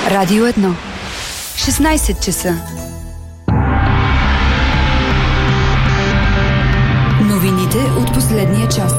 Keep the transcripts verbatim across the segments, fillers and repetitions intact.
Радио едно. шестнайсет часа. Новините от последния час.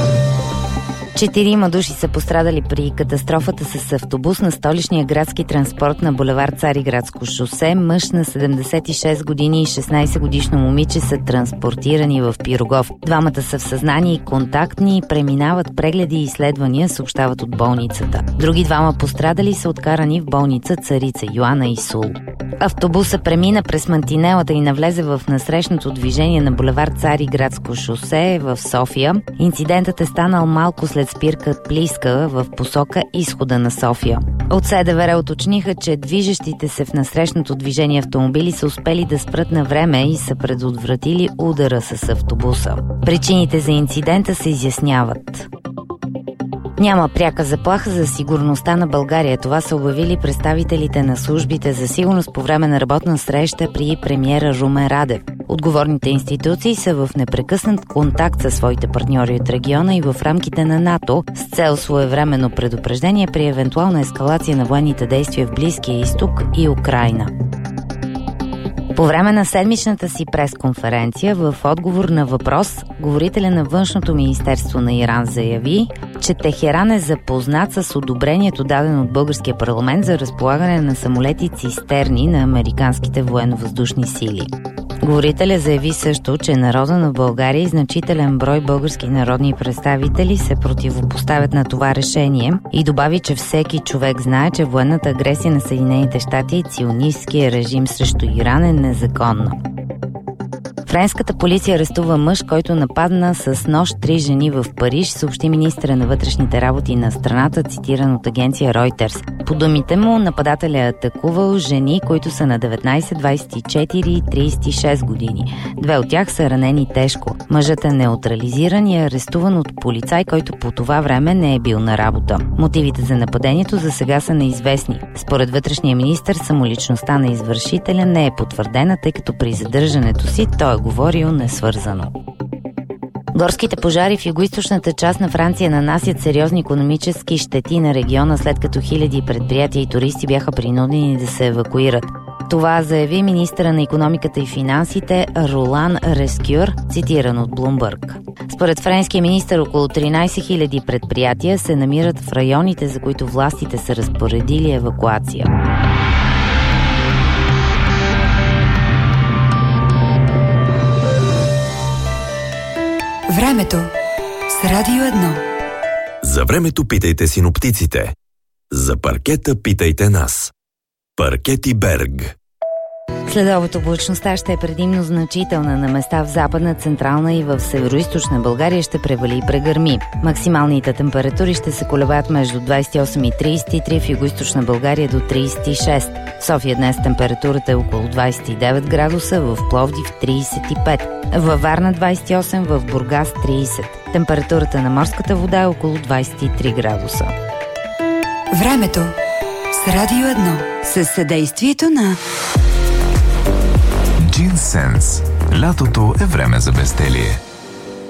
Четирима души са пострадали при катастрофата с автобус на столичния градски транспорт на булевард Цариградско шосе. Мъж на седемдесет и шест години и шестнайсет годишно момиче са транспортирани в Пирогов. Двамата са в съзнание и контактни, преминават прегледи и изследвания, съобщават от болницата. Други двама пострадали са откарани в болница Царица Йоана и Сул. Автобуса премина през мантинелата и навлезе в насрещното движение на булевард Цариградско шосе в София. Инцидентът е станал малко след спирка Плиска в посока изхода на София. От СДВР уточниха, че движещите се в насрещното движение автомобили са успели да спрат на време и са предотвратили удара с автобуса. Причините за инцидента се изясняват. Няма пряка заплаха за сигурността на България. Това са обявили представителите на службите за сигурност по време на работна среща при премиера Румен Радев. Отговорните институции са в непрекъснат контакт със своите партньори от региона и в рамките на НАТО с цел своевременно предупреждение при евентуална ескалация на военните действия в Близкия изток и Украйна. По време на седмичната си пресконференция, в отговор на въпрос, говорителя на Външното министерство на Иран заяви, че Техеран е запознат с одобрението, дадено от българския парламент за разполагане на самолети цистерни на американските военно-въздушни сили. Говорителя заяви също, че народа на България и значителен брой български народни представители се противопоставят на това решение и добави, че всеки човек знае, че военната агресия на Съединените щати и ционистския режим срещу Иран е незаконна. Френската полиция арестува мъж, който нападна с нож три жени в Париж, съобщи министъра на вътрешните работи на страната, цитиран от агенция Reuters. По думите му, нападателя е атакувал жени, които са на деветнайсет, двайсет и четири и трийсет и шест години. Две от тях са ранени тежко. Мъжът е неутрализиран и е арестуван от полицай, който по това време не е бил на работа. Мотивите за нападението за сега са неизвестни. Според вътрешния министър, самоличността на извършителя не е потвърдена, тъй като при задържането си той е говорил несвързано. Горските пожари в югоизточната част на Франция нанасят сериозни икономически щети на региона, след като хиляди предприятия и туристи бяха принудени да се евакуират. Това заяви министъра на икономиката и финансите Ролан Рескюр, цитиран от Блумбърг. Според френския министър, около тринайсет хиляди предприятия се намират в районите, за които властите са разпоредили евакуация. Времето с Радио едно. За времето питайте синоптиците. За паркета питайте нас. Паркети Берг. Следобед облачността ще е предимно значителна. На места в западна, централна и в североизточна България ще превали и прегърми. Максималните температури ще се колебаят между двайсет и осем и трийсет и три, в югоизточна България до трийсет и шест. В София днес температурата е около двайсет и девет градуса, в Пловдив трийсет и пет, във Варна двайсет и осем, в Бургас трийсет. Температурата на морската вода е около двайсет и три градуса. Времето с Радио едно. Със съдействието на Джинсенс. Лятото е време за безделие.